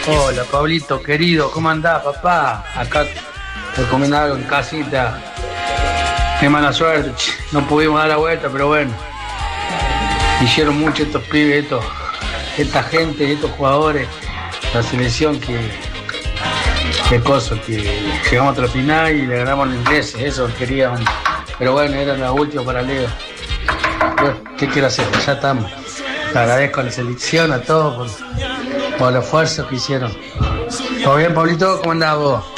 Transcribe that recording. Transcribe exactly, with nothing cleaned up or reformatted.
Hola, Pablito, querido, ¿cómo andás, papá? Acá te comiendo algo en casita. Qué mala suerte, che. No pudimos dar la vuelta, pero bueno. Hicieron mucho estos pibes, estos, esta gente, estos jugadores, la selección que, qué cosa, que llegamos hasta la final y le ganamos a los ingleses, eso queríamos. Pero bueno, era la última para Leo. Bueno, ¿qué quiero hacer? Ya estamos. Le agradezco a la selección, a todos por, por el esfuerzo que hicieron. ¿Todo bien, Pablito? ¿Cómo andás vos?